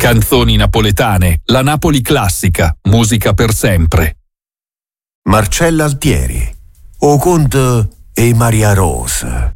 Canzoni napoletane, la Napoli classica, musica per sempre. Marcella Altieri, O Conte e Maria Rosa.